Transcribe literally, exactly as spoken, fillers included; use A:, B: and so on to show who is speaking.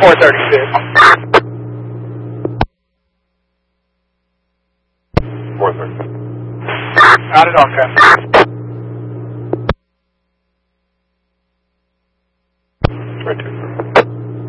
A: four thirty-six.
B: four thirty.
A: Out of Doncaster.
B: Right two.